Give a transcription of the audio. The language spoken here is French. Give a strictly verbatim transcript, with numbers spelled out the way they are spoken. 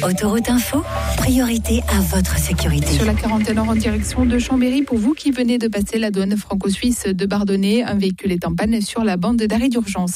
Autoroute Info, priorité à votre sécurité. Sur la quarantaine en direction de Chambéry, pour vous qui venez de passer la douane franco-suisse de Bardonnay, un véhicule est en panne sur la bande d'arrêt d'urgence.